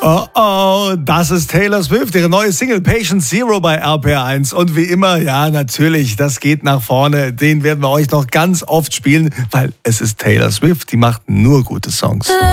Oh oh, das ist Taylor Swift, ihre neue Single Patient Zero bei RPR1. Und wie immer, ja natürlich, das geht nach vorne. Den werden wir euch noch ganz oft spielen, weil es ist Taylor Swift, die macht nur gute Songs.